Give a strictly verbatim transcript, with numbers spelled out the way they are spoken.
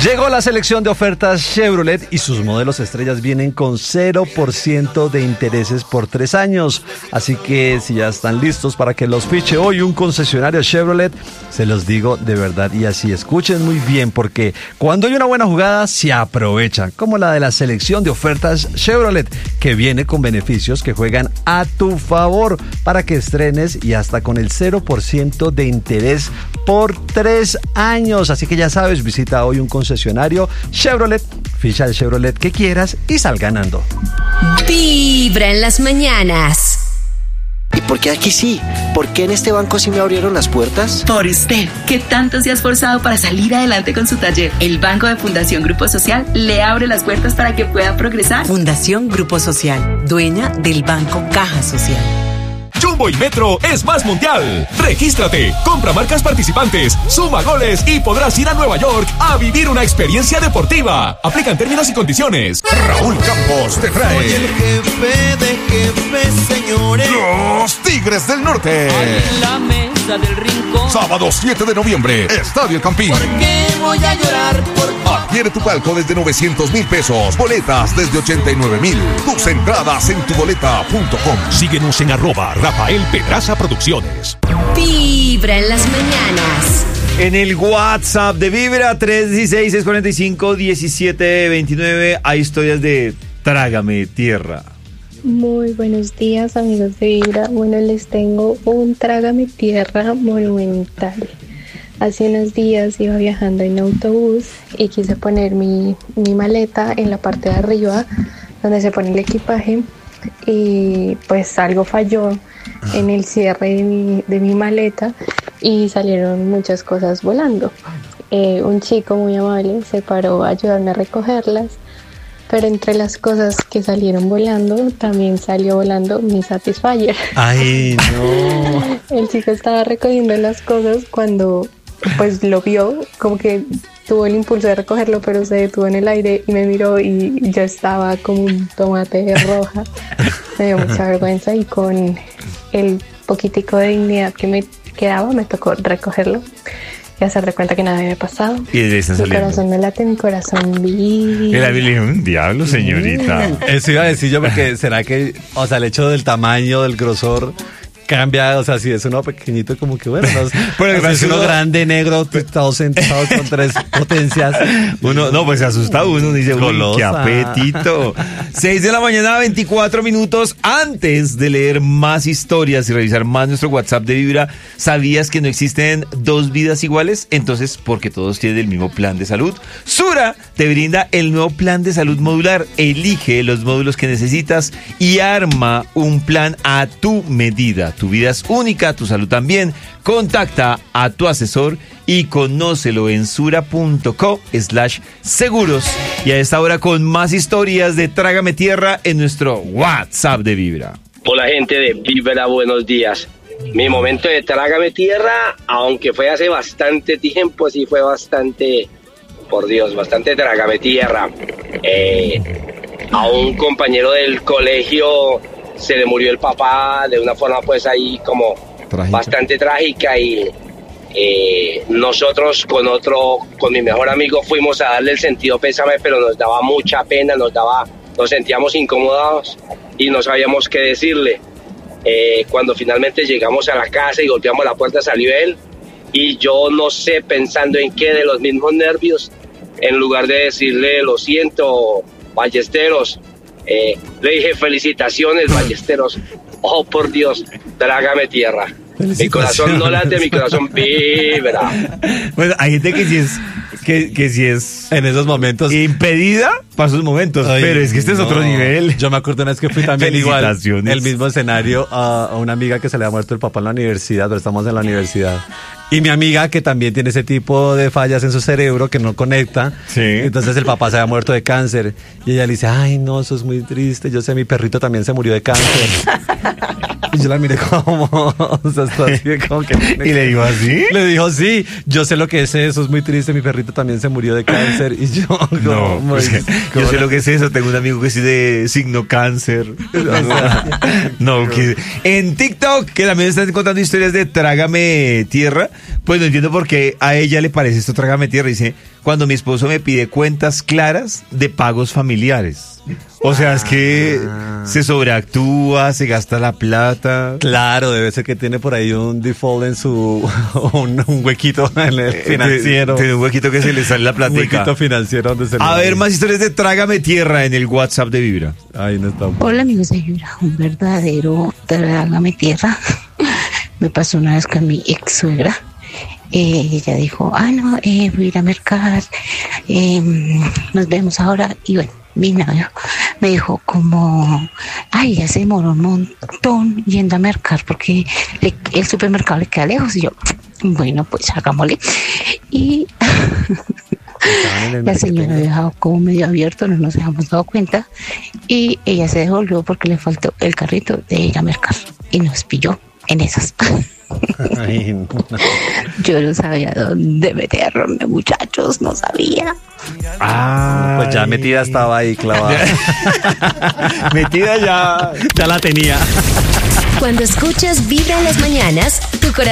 Llegó la selección de ofertas Chevrolet y sus modelos estrellas vienen con cero por ciento de intereses por tres años. Así que si ya están listos para que los fiche hoy un concesionario Chevrolet, se los digo de verdad y así escuchen muy bien, porque cuando hay una buena jugada se aprovecha, como la de la selección de ofertas Chevrolet, que viene con beneficios que juegan a tu favor para que estrenes y hasta con el cero por ciento de interés por tres años. Así que ya sabes, visita hoy un concesionario Chevrolet, ficha el Chevrolet que quieras y sal ganando. Vibra en las mañanas. ¿Y por qué aquí sí? ¿Por qué en este banco sí me abrieron las puertas? Por usted, que tanto se ha esforzado para salir adelante con su taller. El Banco de Fundación Grupo Social le abre las puertas para que pueda progresar. Fundación Grupo Social, dueña del Banco Caja Social. Jumbo y Metro es más mundial. Regístrate, compra marcas participantes, suma goles y podrás ir a Nueva York a vivir una experiencia deportiva. Aplican términos y condiciones. Raúl Campos te trae. Soy el jefe de jefes, señores. Los Tigres del Norte. En la mesa del rincón. Sábado siete de noviembre, Estadio El Campín. ¿Por qué voy a llorar? Por... Adquiere tu palco desde novecientos mil pesos. Boletas desde ochenta y nueve mil. Tus entradas en tuboleta punto com. Síguenos en arroba Rafael Pedraza Producciones. Vibra en las mañanas. En el WhatsApp de Vibra tres uno seis, seis cuatro cinco, uno siete dos nueve hay historias de Trágame Tierra. Muy buenos días, amigos de Vibra. Bueno, les tengo un Trágame Tierra monumental. Hace unos días iba viajando en autobús y quise poner mi, mi maleta en la parte de arriba donde se pone el equipaje y pues algo falló en el cierre de mi, de mi maleta y salieron muchas cosas volando. Eh, un chico muy amable se paró a ayudarme a recogerlas, pero entre las cosas que salieron volando también salió volando mi Satisfyer. ¡Ay, no! El chico estaba recogiendo las cosas cuando pues lo vio, como que tuvo el impulso de recogerlo, pero se detuvo en el aire y me miró y yo estaba como un tomate roja. Me dio mucha vergüenza y con el poquitico de dignidad que me quedaba me tocó recogerlo y hacer de cuenta que nada había pasado. Y desde están mi saliendo. corazón no late, mi corazón vive. El amigo le dijo, un diablo, señorita. Eso iba a decir yo, porque será que, o sea, el hecho del tamaño, del grosor cambia, o sea, si es uno pequeñito, como que bueno, no, pero si es uno grande, negro, todo sentado con tres potencias. Uno, no, pues se asusta uno, dice, uy, qué apetito. seis de la mañana, veinticuatro minutos. Antes de leer más historias y revisar más nuestro WhatsApp de Vibra, ¿sabías que no existen dos vidas iguales? Entonces, porque todos tienen el mismo plan de salud, Sura te brinda el nuevo plan de salud modular. Elige los módulos que necesitas y arma un plan a tu medida. Tu vida es única, tu salud también. Contacta a tu asesor y conócelo en sura.co slash seguros. Y a esta hora con más historias de Trágame Tierra en nuestro WhatsApp de Vibra. Hola, gente de Vibra, buenos días. Mi momento de Trágame Tierra, aunque fue hace bastante tiempo, sí fue bastante, por Dios, bastante Trágame Tierra. Eh, a un compañero del colegio se le murió el papá de una forma pues ahí como trágica. Bastante trágica y eh, nosotros con otro, con mi mejor amigo fuimos a darle el sentido pésame, pero nos daba mucha pena, nos daba, nos sentíamos incómodados y no sabíamos qué decirle. Eh, cuando finalmente llegamos a la casa y golpeamos la puerta, salió él y yo no sé, pensando en qué, de los mismos nervios, en lugar de decirle lo siento, Ballesteros, Eh, le dije felicitaciones, Ballesteros. Oh, por Dios, Trágame Tierra. Mi corazón no late, mi corazón vibra. Bueno, hay gente que sí es que, que sí es en esos momentos impedida para esos momentos. Ay, pero es que este no. es otro nivel. Yo me acuerdo una vez que fui también igual el mismo escenario a, a una amiga que se le había muerto el papá en la universidad, pero estamos en la universidad. Y mi amiga, que también tiene ese tipo de fallas en su cerebro, que no conecta. Sí. Entonces el papá se había muerto de cáncer. Y ella le dice, ay, no, eso es muy triste. Yo sé, mi perrito también se murió de cáncer. Y yo la miré como... O sea, así, como que, ¿y le dijo así? Le dijo, sí, yo sé lo que es eso, es muy triste. Mi perrito también se murió de cáncer. Y yo... Como, no, pues, yo sé lo que es eso. Tengo un amigo que sí de signo cáncer. No, que... En TikTok, que también están contando historias de Trágame Tierra, Pues no entiendo por qué a ella le parece esto trágame tierra. Dice, cuando mi esposo me pide cuentas claras de pagos familiares. O sea, es que se sobreactúa, se gasta la plata. Claro, debe ser que tiene por ahí un default en su... un, un huequito en el financiero. Tiene un huequito que se le sale la platica. Un huequito financiero donde se le... A ver, más historias de trágame tierra en el WhatsApp de Vibra. Ahí no está. Hola amigos de Vibra, un verdadero trágame tierra. Me pasó una vez con mi ex suegra. Eh, ella dijo, ah no, eh, voy a ir a mercar, eh, nos vemos ahora. Y bueno, mi novio me dijo como, ay, ya se demoró un montón yendo a mercar porque le, el supermercado le queda lejos. Y yo, bueno, pues hagámosle. Y la señora había dejado como medio abierto, no nos habíamos dado cuenta. Y ella se devolvió porque le faltó el carrito de ir a mercar y nos pilló en esas. Ay, no. Yo no sabía dónde meterme, muchachos, no sabía. Ah, pues ya metida estaba ahí clavada. Metida ya, ya la tenía. Cuando escuchas Vibra en las mañanas, tu corazón